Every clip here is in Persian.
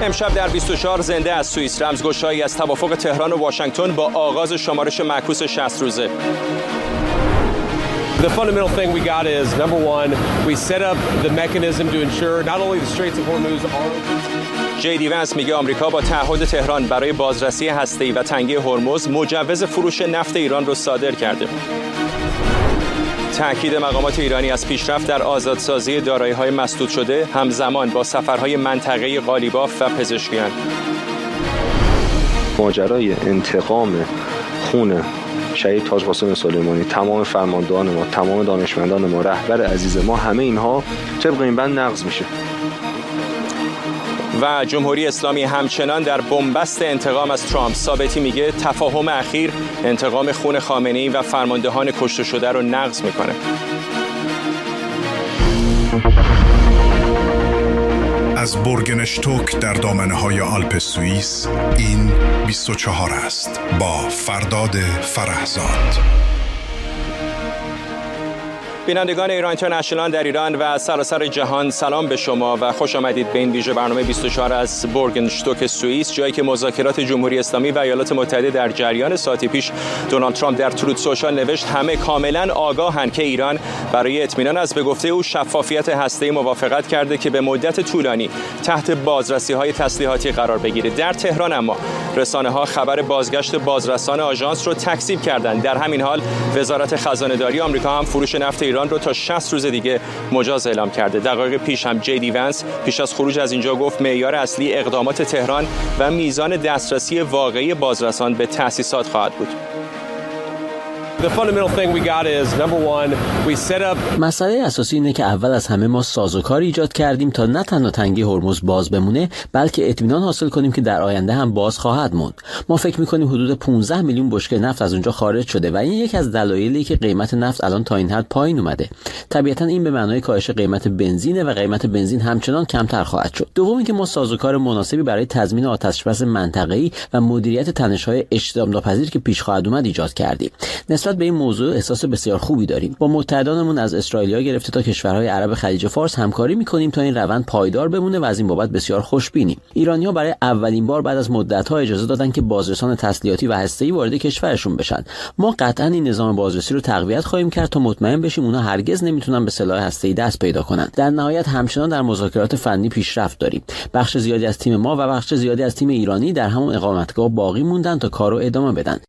امشب در 24 زنده از سوئیس رمزگشایی از توافق تهران و واشنگتن با آغاز شمارش معکوس 60 روزه. The fundamental thing we got is, number one, we set up the mechanism to ensure not only the Straits of Hormuz are... جی دی ونس میگه آمریکا با تعهد تهران برای بازرسی هسته‌ای و تنگه هرمز مجوز فروش نفت ایران رو صادر کرده. تأکید مقامات ایرانی از پیشرفت در آزادسازی دارایی‌های مسدود شده همزمان با سفرهای منطقه‌ای قالیباف و پزشکیان. ماجرای انتقام خون شهید تاج قاسم سلیمانی، تمام فرماندهان ما، تمام دانشمندان ما، رهبر عزیز ما، همه اینها طبق این بند نقض میشه. و جمهوری اسلامی همچنان در بنبست انتقام از ترامپ. ثابتی میگه تفاهم اخیر انتقام خون خامنه‌ای و فرماندهان کشته شده رو نقض میکنه. از بورگنشتوک در دامنه‌های آلپ سوئیس این 24 است با فرداد فرهزاد. بینندگان ایران اینترنشنال در ایران و سراسر جهان سلام به شما و خوش آمدید به این ویژه برنامه 24 از بورگنشتوک سوئیس، جایی که مذاکرات جمهوری اسلامی و ایالات متحده در جریان. ساعتی پیش دونالد ترامپ در تروت سوشال نوشت همه کاملا آگاهند که ایران برای اطمینان از به گفته او شفافیت هسته‌ای موافقت کرده که به مدت طولانی تحت بازرسی‌های تسلیحاتی قرار بگیرد. در تهران اما رسانه‌ها خبر بازگشت بازرسان آژانس رو تکذیب کردند. در همین حال وزارت خزانه‌داری آمریکا هم فروش نفت ایران رو تا 60 روز دیگه مجاز اعلام کرده. دقایق پیش هم جی دی ونس پیش از خروج از اینجا گفت معیار اصلی اقدامات تهران و میزان دسترسی واقعی بازرسان به تأسیسات خواهد بود. The fundamental thing we got is, number one, we set up... مسئله اساسی اینه که اول از همه ما سازوکاری ایجاد کردیم تا نه تنها تنگه هرمز باز بمونه، بلکه اطمینان حاصل کنیم که در آینده هم باز خواهد موند. ما فکر می‌کنیم حدود 15 میلیون بشکه نفت از اونجا خارج شده و این یکی از دلایلی که قیمت نفت الان تا این حد پایین اومده. طبیعتاً این به معنای کاهش قیمت بنزینه و قیمت بنزین همچنان کمتر خواهد شد. دوم اینکه ما سازوکار مناسبی برای تضمین آتش‌بس منطقه‌ای و مدیریت تنش‌های اجتناب‌ناپذیر که پیش خواهد اومد ایجاد کردیم. نسبت به این موضوع احساس بسیار خوبی داریم. با متحدانمون از استرالیا گرفته تا کشورهای عرب خلیج فارس همکاری می‌کنیم تا این روند پایدار بمونه و از این بابت بسیار خوشبینیم. ایرانی‌ها برای اولین بار بعد از مدت‌ها اجازه دادن که بازرسان تسلیحاتی و هسته‌ای وارد کشورشون بشن. ما قطعاً این نظام بازرسی رو تقویت خواهیم کرد تا مطمئن بشیم اونها هرگز نمیتونن به سلاح هسته‌ای دست پیدا کنن. در نهایت همچنان در مذاکرات فنی پیشرفت داریم. بخش زیادی از تیم ما و بخش زیادی از تیم ایرانی در همون اقامتگاه باقی موندن تا کارو ادامه بدن.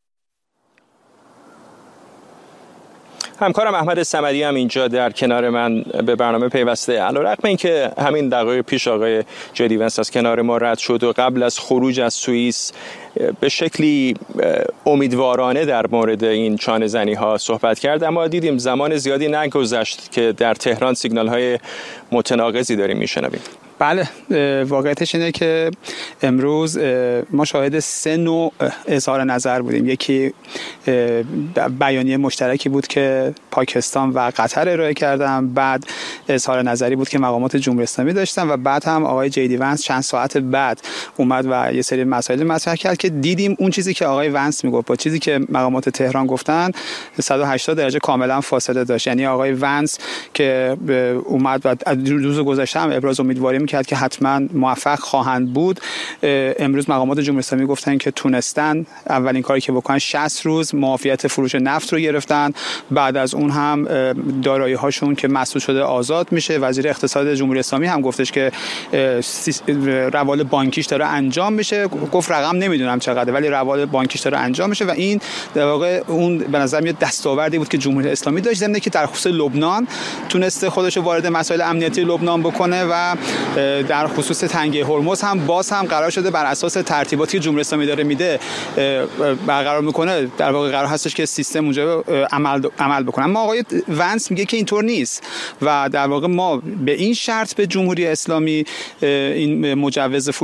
همکارم احمد صمدی هم اینجا در کنار من به برنامه پیوسته. علیرغم اینکه همین دقایق پیش آقای جی دی ونس از کنار ما رد شد و قبل از خروج از سوئیس به شکلی امیدوارانه در مورد این چانه زنی ها صحبت کرد، اما دیدیم زمان زیادی نگذشت که در تهران سیگنال های متناقضی داریم میشنویم. بله، واقعیتش اینه که امروز ما شاهد 3 نوع اظهار نظر بودیم. یکی بیانیه مشترکی بود که پاکستان و قطر ارائه کردن، بعد اظهار نظری بود که مقامات جمهوری اسلامی داشتن و بعد هم آقای جی دی ونس چند ساعت بعد اومد و یه سری مسائل مطرح کرد که دیدیم اون چیزی که آقای ونس میگفت با چیزی که مقامات تهران گفتن 180 درجه کاملا فاصله داشت. یعنی آقای ونس که اومد و روز گذشته هم ابراز امیدواری کرد که حتما موفق خواهند بود، امروز مقامات جمهوری اسلامی گفتن که تونستن اولین کاری که بکنن 60 روز معافیت فروش نفت رو گرفتن. بعد از اون هم دارایی هاشون که مسدود شده آزاد میشه. وزیر اقتصاد جمهوری اسلامی هم گفتش که روال بانکیش داره انجام میشه. گفت رقم نمیدونم چقدره ولی روال بانکیش داره انجام میشه و این در واقع اون به نظر میاد دستاوردی بود که جمهوری اسلامی داشت، ضمن که در خصوص لبنان تونسته خودش رو وارد مسائل امنیتی لبنان بکنه و در خصوص تنگه هرمز هم باز هم قرار شده بر اساس ترتیباتی که جمهوری اسلامی داره میده برقرار میکنه، در واقع قرار هستش که سیستم اونجا عمل بکنه. اما آقای ونس میگه که اینطور نیست و در واقع ما به این شرط به جمهوری اسلامی این مجوز